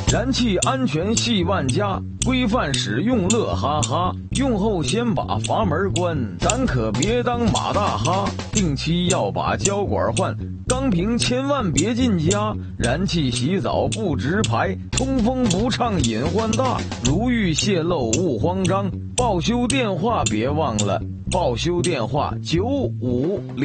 燃气安全系万家，规范使用乐哈哈。用后先把阀门关，咱可别当马大哈。定期要把胶管换，钢瓶千万别进家。燃气洗澡不直排，通风不畅隐患大。如遇泄漏勿慌张，报修电话别忘了，报修电话950。